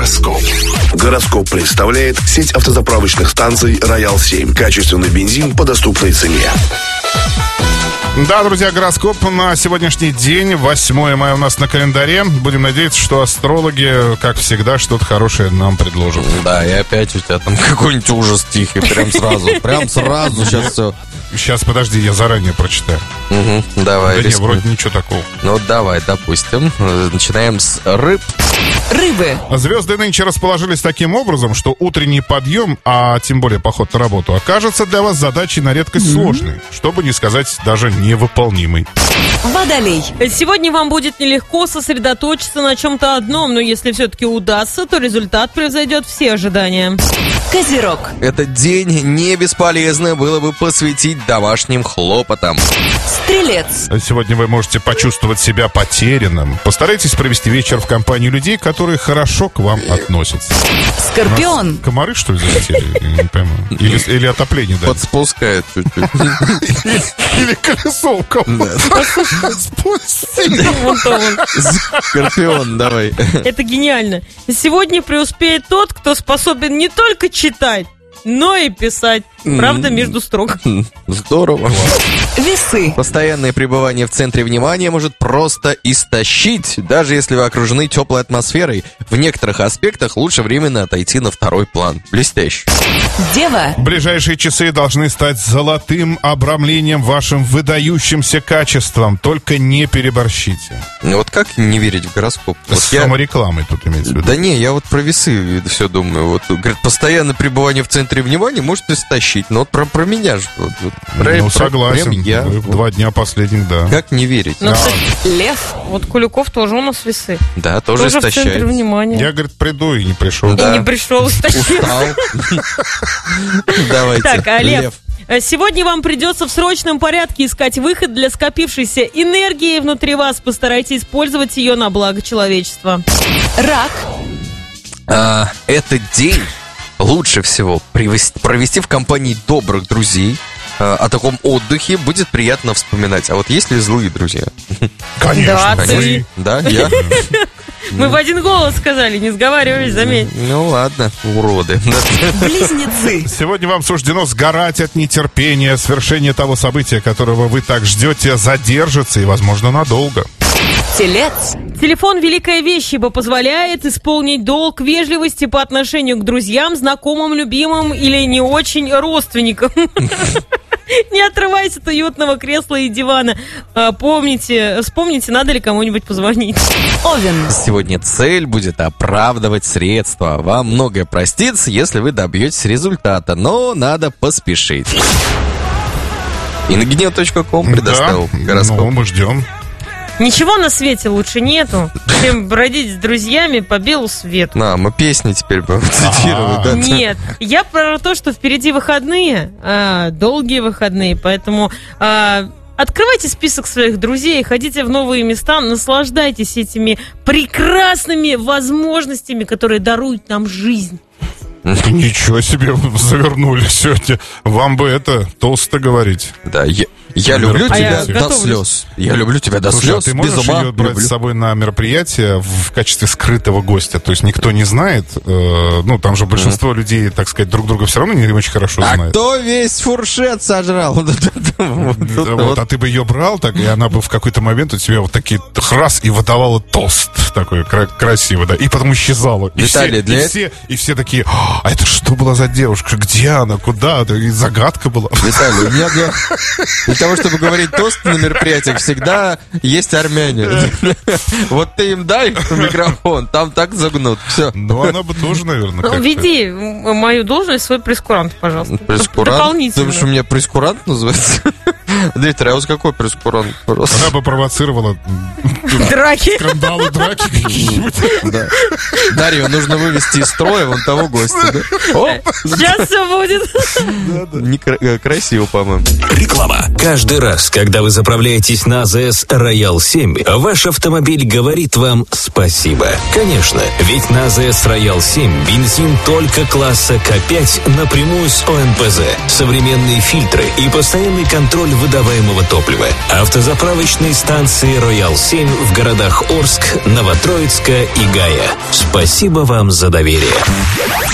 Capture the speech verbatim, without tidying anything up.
Гороскоп. Гороскоп представляет сеть автозаправочных станций «Роял семь». Качественный бензин по доступной цене. Да, друзья, гороскоп на сегодняшний день, восьмое мая у нас на календаре. Будем надеяться, что астрологи, как всегда, что-то хорошее нам предложат. Да, и опять у тебя там какой-нибудь ужас тихий, прям сразу, прям сразу сейчас все. Сейчас, подожди, я заранее прочитаю. Угу, давай. Да нет, вроде ничего такого. Ну, давай, допустим. Начинаем с рыб. Рыбы. Звезды нынче расположились таким образом, что утренний подъем, а тем более поход на работу, окажется для вас задачей на редкость mm-hmm. сложной, чтобы не сказать даже невыполнимой. Водолей. Сегодня вам будет нелегко сосредоточиться на чем-то одном, но если все-таки удастся, то результат превзойдет все ожидания. Козерог. Этот день не бесполезно было бы посвятить домашним хлопотам. Стрелец. Сегодня вы можете почувствовать себя потерянным. Постарайтесь провести вечер в компании людей, которые хорошо к вам относятся. Скорпион. Комары, что ли, залетели? Я не пойму. Или, или отопление, да? Подспускает чуть-чуть. Или колесо у кого-то. Спусти. Скорпион, давай. Это гениально. Сегодня преуспеет тот, кто способен не только читать, но и писать. Правда, между строк. Здорово. Весы. Постоянное пребывание в центре внимания может просто истощить. Даже если вы окружены теплой атмосферой, в некоторых аспектах лучше временно отойти на второй план. Блестяще. Дева. Ближайшие часы должны стать золотым обрамлением вашим выдающимся качеством. Только не переборщите. Вот как не верить в гороскоп? Вот С я... саморекламой тут имеется в виду. Да не, я вот про весы все думаю. Вот, говорит, постоянное пребывание в центре внимания может истощить. Но вот про, про меня же. Вот, вот, про, ну, про, согласен. Я, вот. Два дня последних, да. Как не верить? Но, да. кстати, Лев. Вот Куликов тоже у нас весы. Да, тоже, тоже истощает. в центре внимания. Я, говорит, приду и не пришел. Да. И не пришел, истощил. Давайте. Так, а Лев. Сегодня вам придется в срочном порядке искать выход для скопившейся энергии внутри вас. Постарайтесь использовать ее на благо человечества. Рак. А, этот день лучше всего провести в компании добрых друзей. О таком отдыхе будет приятно вспоминать. А вот есть ли злые друзья? Конечно. Да, ты. Да, я? Мы в один голос сказали, не сговаривались, заметь. Ну ладно, уроды. Близнецы. Сегодня вам суждено сгорать от нетерпения. Свершение того события, которого вы так ждете, задержится и, возможно, надолго. Телец. Телефон – великая вещь, ибо позволяет исполнить долг вежливости по отношению к друзьям, знакомым, любимым или не очень родственникам. Не отрывайся от уютного кресла и дивана. Помните, вспомните, надо ли кому-нибудь позвонить. Овен. Сегодня цель будет оправдывать средства. Вам многое простится, если вы добьетесь результата, но надо поспешить. Ингенет точка ком предоставил да, гороскоп. Ну, мы ждем. Ничего на свете лучше нету, чем бродить с друзьями по белу свету. На, мы песни теперь будем цитировать. Да? Нет, я про то, что впереди выходные, а, долгие выходные, поэтому а, открывайте список своих друзей, ходите в новые места, наслаждайтесь этими прекрасными возможностями, которые даруют нам жизнь. Ничего себе завернули сегодня. Вам бы это толсто говорить. Да, я, я люблю а тебя я до готовлюсь. слез. Я люблю тебя до Слушай, слез, а ты без можешь ума ее брать люблю. с собой на мероприятие в качестве скрытого гостя? То есть никто не знает, э, ну там же большинство mm-hmm. людей, так сказать, друг друга все равно не очень хорошо а знает. А кто весь фуршет сожрал? Вот, а ты бы ее брал так, и она бы в какой-то момент у тебя вот такие раз и выдавала тост такой красивый, да, и потом исчезала. И Виталий, все, для и, все, и все такие, а это что была за девушка? Где она? Куда? И загадка была. Виталий, у меня для, для того, чтобы говорить тост на мероприятиях, всегда есть армяне. Вот ты им дай микрофон, там так загнут. Все. Ну, она бы тоже, наверное, как-то. Введи мою должность, свой прескурант, пожалуйста. Прескурант? Дополнительно. Ты что, у меня прескурант называется? Дмитрий, а вот какой прескурант? Она бы провоцировала драки. Скандалы, драки какие-нибудь. Да. Дарью нужно вывести из строя вон того гостя. Да? О! Сейчас все будет. Не красиво, по-моему. Реклама. Каждый раз, когда вы заправляетесь на АЗС Роял семь, ваш автомобиль говорит вам спасибо. Конечно, ведь на АЗС Роял семь бензин только класса К пять напрямую с ОМПЗ. Современные фильтры и постоянный контроль выдаваемого топлива. Автозаправочные станции «Роял семь» в городах Орск, Новотроицка и Гая. Спасибо вам за доверие.